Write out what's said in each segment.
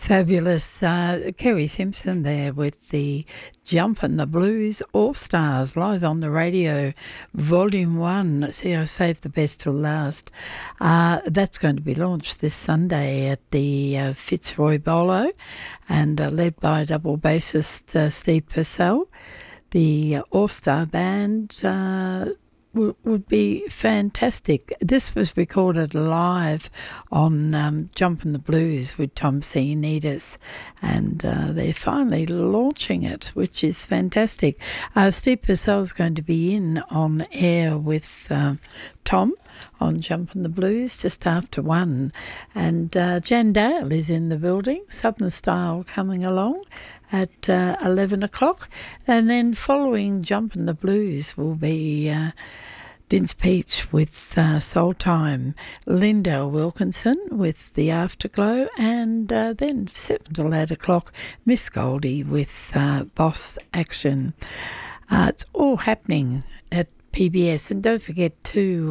Fabulous. Kerry Simpson there with the Jumpin' the Blues All-Stars live on the radio, Volume 1. See, I saved the best till last. That's going to be launched this Sunday at the Fitzroy Bolo and led by double bassist Steve Purcell. The All-Star Band would be fantastic. This was recorded live on Jumpin' the Blues with Tom Ioannidis, and they're finally launching it, which is fantastic. Steve Purcell's going to be in on air with Tom on Jumpin' the Blues just after 1, and Jan Dale is in the building, Southern Style coming along at 11 o'clock, and then following Jumpin' the Blues will be Vince Peach with Soul Time, Linda Wilkinson with The Afterglow, and then 7 till 8 o'clock, Miss Goldie with Boss Action. It's all happening at PBS, and don't forget to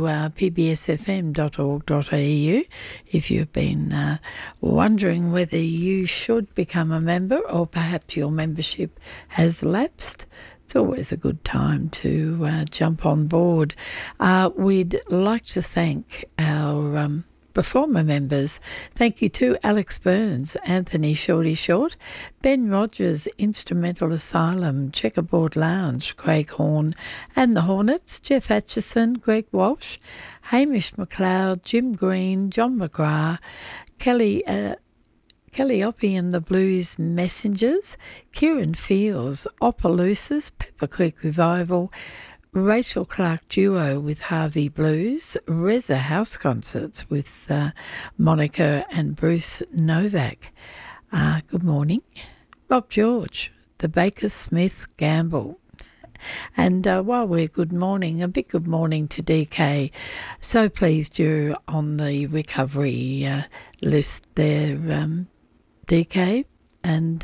pbsfm.org.au if you've been wondering whether you should become a member or perhaps your membership has lapsed. It's always a good time to jump on board. We'd like to thank our performer members. Thank you to Alex Burns, Anthony Shorty Short, Ben Rogers, Instrumental Asylum, Checkerboard Lounge, Craig Horn and the Hornets, Jeff Atchison, Greg Walsh, Hamish McLeod, Jim Green, John McGrath, Kelly Oppie and the Blues Messengers, Kieran Fields, Opelousas, Pepper Creek Revival, Rachel Clark Duo with Harvey Blues, Reza House Concerts with Monica and Bruce Novak. Good morning. Rob George, the Baker Smith Gamble. And while we're good morning, a big good morning to DK. So pleased you're on the recovery list there, DK, and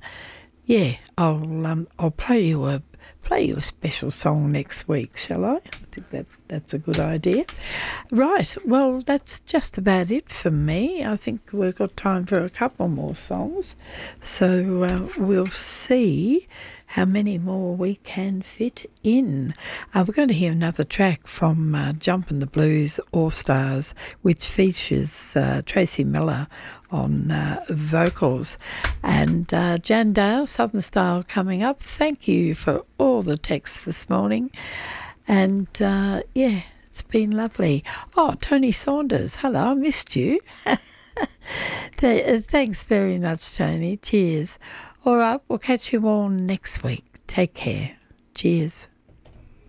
I'll play you a special song next week, shall I? I think that's a good idea. Right, well, that's just about it for me. I think we've got time for a couple more songs, so we'll see how many more we can fit in. We're going to hear another track from Jumpin' the Blues All-Stars, which features Tracy Miller on vocals. And Jan Dale, Southern Style, coming up. Thank you for all the texts this morning. And, it's been lovely. Oh, Tony Saunders, hello, I missed you. Thanks very much, Tony. Cheers. All right, we'll catch you all next week. Take care. Cheers.